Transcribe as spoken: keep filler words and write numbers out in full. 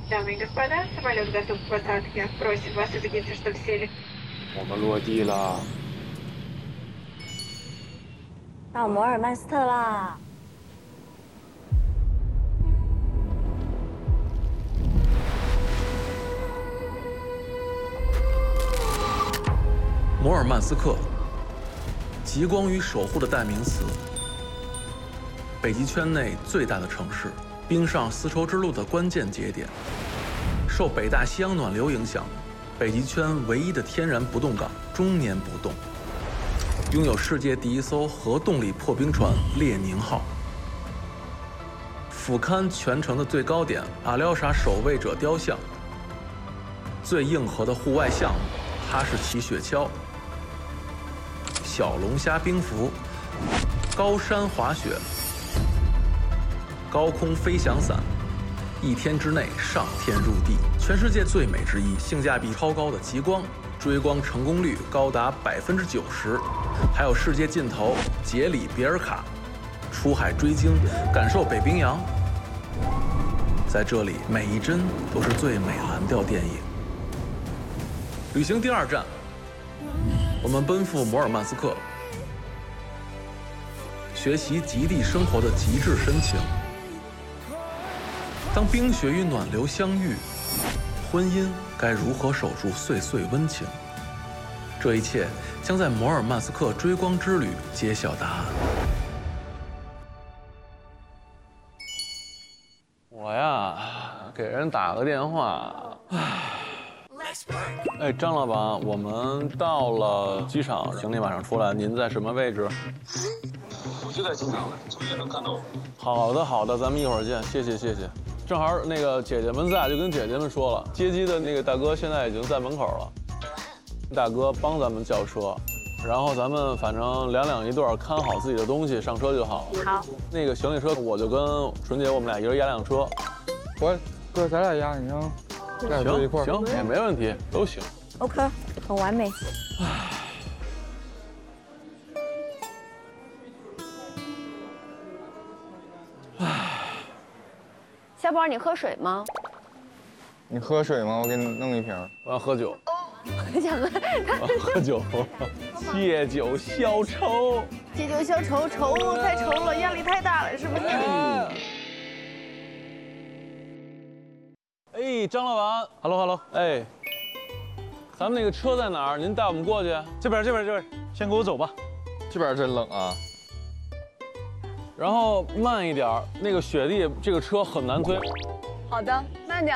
Дамы и господа, самолет готов к посадке. Просим вас убедиться, что все ли... 我们落地了。 到摩尔曼斯特啦！ 摩尔曼斯克，极光与守护的代名词。北极圈内最大的城市，冰上丝绸之路的关键节点。受北大西洋暖流影响，北极圈唯一的天然不动港终年不动。拥有世界第一艘核动力破冰船列宁号。俯瞰全城的最高点阿廖沙守卫者雕像。最硬核的户外项目哈士奇雪橇。小龙虾冰浮，高山滑雪，高空飞翔伞，一天之内上天入地，全世界最美之一，性价比超高的极光，追光成功率高达百分之九十，还有世界尽头杰里比尔卡，出海追鲸，感受北冰洋，在这里每一帧都是最美蓝调电影。旅行第二站。我们奔赴摩尔曼斯克，学习极地生活的极致深情。当冰雪与暖流相遇，婚姻该如何守住岁岁温情？这一切将在摩尔曼斯克追光之旅揭晓答案。我呀，给人打个电话，唉。哎，张老板，我们到了机场，行李马上出来，您在什么位置？ 我就在机场了，从也能看到我。 好的，好的，咱们一会儿见，谢谢，谢谢。正好那个姐姐们在，就跟姐姐们说了，接机的那个大哥现在已经在门口了。大哥帮咱们叫车，然后咱们反正两两一对，看好自己的东西，上车就好。 好。 那个行李车，我就跟纯姐我们俩一人压辆车。 我哥，咱俩压，你让。 行行也没问题，都行。 OK， 很完美。 唉， 小宝，你喝水吗？ 你喝水吗？我给你弄一瓶。 我要喝酒。 你想喝？ 我要喝酒，借酒消愁。 借酒消愁，愁太愁了，压力太大了，是不是？ 哎，张老板 ，hello hello， 哎，咱们那个车在哪儿？您带我们过去。 这边这边这边，先跟我走吧。 这边真冷啊。 然后慢一点，那个雪地这个车很难推。 好的，慢点。